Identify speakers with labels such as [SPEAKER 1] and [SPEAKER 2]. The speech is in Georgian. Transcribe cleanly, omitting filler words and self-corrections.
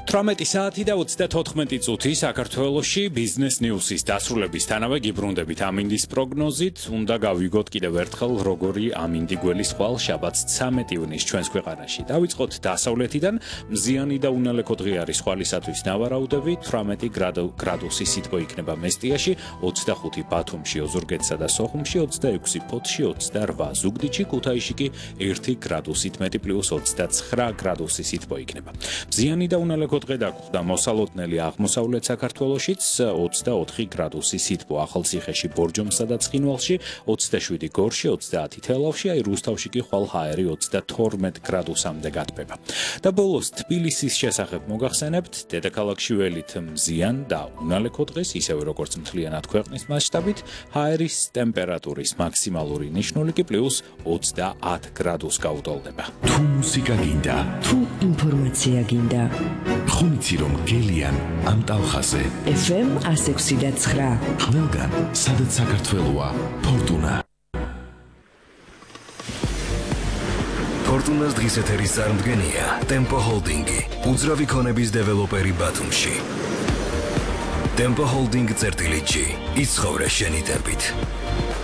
[SPEAKER 1] 18 საათი და 34 წუთი საქართველოში ბიზნეს ნიუსის დასრულებისთანავე გიბრუნდებით ამინდის პროგნოზით. უნდა გავიგოთ კიდევ ერთხელ როგორი ამინდი გველის ხვალ შაბათს 13 ივნისს ჩვენს ქვეყანაში. დავიწყოთ დასავლეთიდან. მზიანი და უნალექო დღე არის ხვალისათვის ნავარაუდები. 18 გრადუსი სითბო იქნება მესტიაში, 25 ბათუმში, ოზურგეთსა და სოხუმში, 26 ფოთში, 28 ზუგდიდში, ქუთაისში კი 1 გრადუსით მეტი პლუს 29 გრადუსი სითბო იქნება. მზიანი და უნალექო დღე დაგვხვდა მოსალოდნელი აღმოსავლეთ საქართველოშიც 24 გრადუსი სითბო ახალციხეში, ბორჯომსა და ცხინვალში, 27 გორში, 30 თელავში, აი რუსთავში კი ხვალ ჰაერი 32 გრადუსამდე გათბება. და ბოლოს თბილისის შესახებ მოგახსენებთ, დედაქალაქში ველით მზიან და უნალექო დღეს, ისევე როგორც მთლიანად ქვეყნის მასშტაბით, ჰაერის ტემპერატურის მაქსიმალური ნიშნული კი პლუს 30 გრადუსს გაუტოლდება.
[SPEAKER 2] თუ მუსიკა გინდა,
[SPEAKER 3] თუ ინფორმაცია გინდა,
[SPEAKER 2] ხომ იცი რომ გელიან ამ ტალხაზე
[SPEAKER 3] FM 106.9
[SPEAKER 2] ყველგან სადაც საქართველოა ფორტუნა.
[SPEAKER 4] ფორტუნას დღის ეთერის წარმდგენია ტემპო ჰოლდინგი, უძრავი ქონების დეველოპერი ბათუმში. ტემპო ჰოლდინგ წერტილი G, იცხოვრე შენი ტემპით.